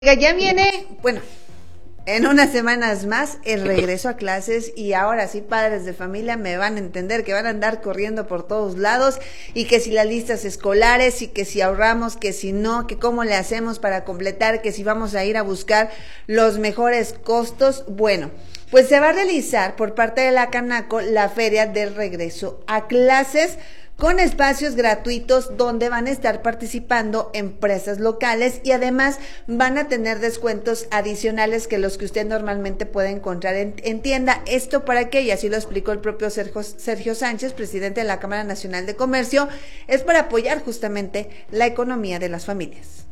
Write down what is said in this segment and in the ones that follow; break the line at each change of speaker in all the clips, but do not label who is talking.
Ya viene, bueno, en unas semanas más el regreso a clases y ahora sí, padres de familia me van a entender que van a andar corriendo por todos lados y que si las listas escolares y que si ahorramos, que si no, que cómo le hacemos para completar, que si vamos a ir a buscar los mejores costos. Bueno, pues se va a realizar por parte de la Canaco la feria del regreso a clases, con espacios gratuitos donde van a estar participando empresas locales y además van a tener descuentos adicionales que los que usted normalmente puede encontrar en tienda. ¿Esto para qué? Y así lo explicó el propio Sergio Sánchez, presidente de la Cámara Nacional de Comercio, es para apoyar justamente la economía de las familias.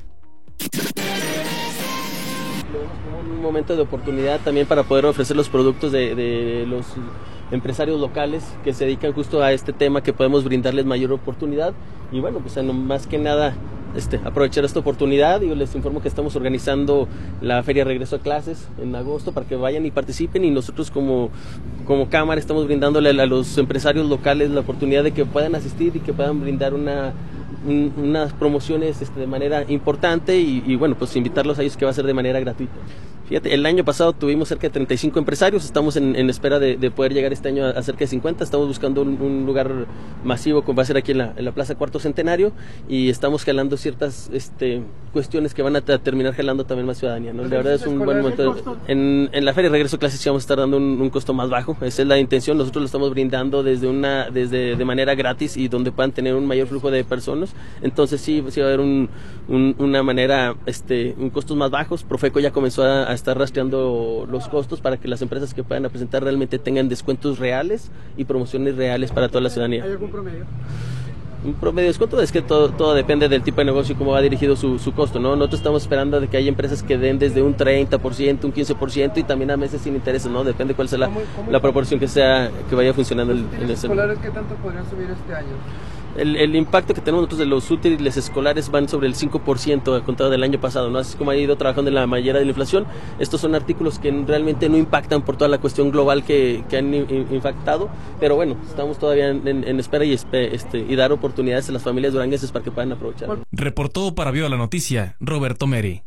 Un momento de oportunidad también para poder ofrecer los productos de los empresarios locales que se dedican justo a este tema, que podemos brindarles mayor oportunidad y bueno, pues más que nada aprovechar esta oportunidad. Y les informo que estamos organizando la Feria Regreso a Clases en agosto para que vayan y participen, y nosotros como Cámara estamos brindándole a los empresarios locales la oportunidad de que puedan asistir y que puedan brindar unas promociones de manera importante y bueno, pues invitarlos a ellos, que va a ser de manera gratuita. Fíjate, el año pasado tuvimos cerca de 35 empresarios, estamos en espera de poder llegar este año a cerca de 50, estamos buscando un lugar masivo como va a ser aquí en la Plaza Cuarto Centenario, y estamos jalando ciertas cuestiones que van a terminar jalando también más ciudadanía, ¿no? La verdad es un buen momento. En la Feria de Regreso a Clases sí vamos a estar dando un costo más bajo, esa es la intención. Nosotros lo estamos brindando de manera gratis y donde puedan tener un mayor flujo de personas, entonces sí va a haber una manera, costos más bajos. Profeco ya comenzó a estar rastreando los costos para que las empresas que puedan presentar realmente tengan descuentos reales y promociones reales para toda la ciudadanía.
¿Hay algún promedio?
Un promedio de descuento es que todo depende del tipo de negocio y cómo va dirigido su costo, ¿no? Nosotros estamos esperando de que haya empresas que den desde un 30%, un 15% y también a meses sin intereses, ¿no? Depende cuál sea la proporción que vaya funcionando en ese.
¿Los escolares qué tanto podrían subir este año?
El impacto que tenemos nosotros de los útiles escolares van sobre el 5% a contado del año pasado, ¿no? Así como ha ido trabajando en la mayoría de la inflación. Estos son artículos que realmente no impactan por toda la cuestión global que han impactado, pero bueno, estamos todavía en espera y dar oportunidades a las familias duranguenses para que puedan aprovechar.
Reportó para Viva la Noticia, Roberto Meri.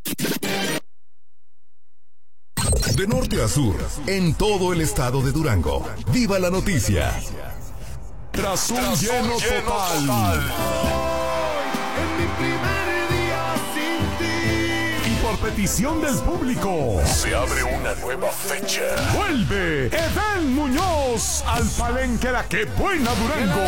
De norte a sur, en todo el estado de Durango. Viva la Noticia. Tras un lleno total.
En mi primer día sin ti.
Y por petición del público, se abre una nueva fecha. Vuelve Edén Muñoz al Palenque La Que Buena Durango.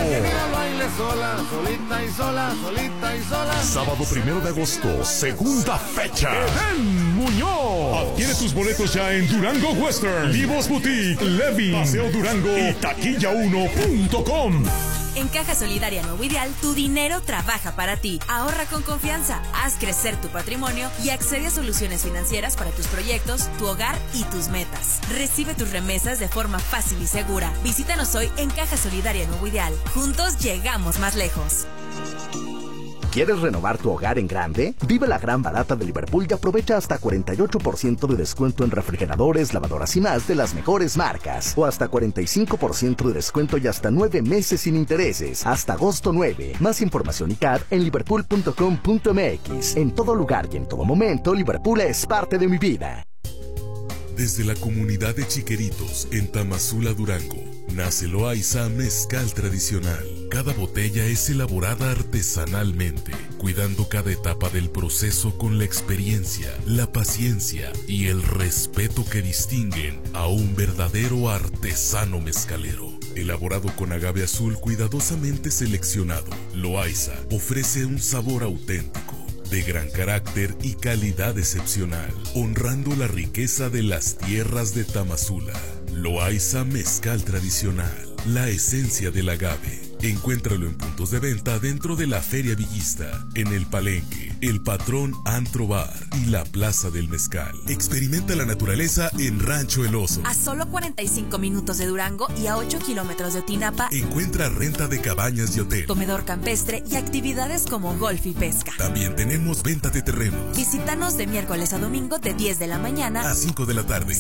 Sábado 1 de agosto, segunda fecha. Edén Muñoz. Adquiere tus boletos ya en Durango Western, Vivos Boutique, Levi, Paseo Durango y taquilla1.com.
En Caja Solidaria Nuevo Ideal, tu dinero trabaja para ti. Ahorra con confianza, haz crecer tu patrimonio y accede a soluciones financieras para tus proyectos, tu hogar y tus metas. Recibe tus remesas de forma fácil y segura. Visítanos hoy en Caja Solidaria Nuevo Ideal. Juntos llegamos más lejos.
¿Quieres renovar tu hogar en grande? Vive la gran barata de Liverpool y aprovecha hasta 48% de descuento en refrigeradores, lavadoras y más de las mejores marcas. O hasta 45% de descuento y hasta 9 meses sin intereses. Hasta agosto 9. Más información y CAD en liverpool.com.mx. En todo lugar y en todo momento, Liverpool es parte de mi vida.
Desde la comunidad de Chiqueritos en Tamazula, Durango, nace Loaiza Mezcal Tradicional. Cada botella es elaborada artesanalmente, cuidando cada etapa del proceso con la experiencia, la paciencia y el respeto que distinguen a un verdadero artesano mezcalero. Elaborado con agave azul cuidadosamente seleccionado, Loaiza ofrece un sabor auténtico, de gran carácter y calidad excepcional, honrando la riqueza de las tierras de Tamazula. Loaiza Mezcal Tradicional, la esencia del agave. Encuéntralo en puntos de venta dentro de la Feria Villista, en el Palenque, el Patrón Antro Bar y la Plaza del Mezcal. Experimenta la naturaleza en Rancho El Oso.
A solo 45 minutos de Durango y a 8 kilómetros de Otinapa,
encuentra renta de cabañas y hotel,
comedor campestre y actividades como golf y pesca.
También tenemos venta de terrenos.
Visítanos de miércoles a domingo de 10 de la mañana
a 5 de la tarde.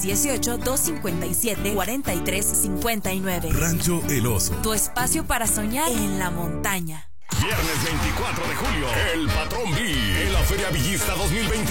618-257-4359.
Rancho El Oso.
Tu espacio para soñar en la montaña.
Viernes 24 de julio, el Patrón B, el
Feria Villista 2020